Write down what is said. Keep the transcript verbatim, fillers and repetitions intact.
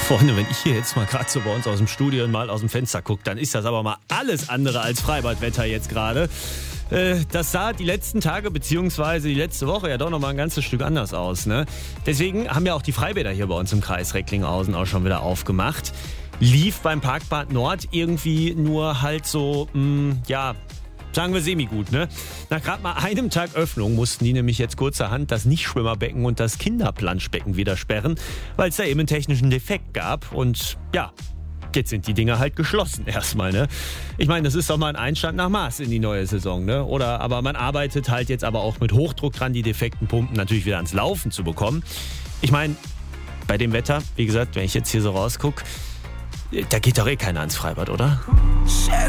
Freunde, wenn ich hier jetzt mal gerade so bei uns aus dem Studio mal aus dem Fenster gucke, dann ist das aber mal alles andere als Freibadwetter jetzt gerade. Äh, das sah die letzten Tage beziehungsweise die letzte Woche ja doch noch mal ein ganzes Stück anders aus, ne? Deswegen haben ja auch die Freibäder hier bei uns im Kreis Recklinghausen auch schon wieder aufgemacht. Lief beim Parkbad Nord irgendwie nur halt so, mh, ja, sagen wir semi-gut, ne? Nach gerade mal einem Tag Öffnung mussten die nämlich jetzt kurzerhand das Nichtschwimmerbecken und das Kinderplanschbecken wieder sperren, weil es da eben einen technischen Defekt gab. Und ja, jetzt sind die Dinger halt geschlossen erstmal, ne? Ich meine, das ist doch mal ein Einstand nach Maß in die neue Saison, ne? Oder, aber man arbeitet halt jetzt aber auch mit Hochdruck dran, die defekten Pumpen natürlich wieder ans Laufen zu bekommen. Ich meine, bei dem Wetter, wie gesagt, wenn ich jetzt hier so rausgucke, da geht doch eh keiner ans Freibad, oder?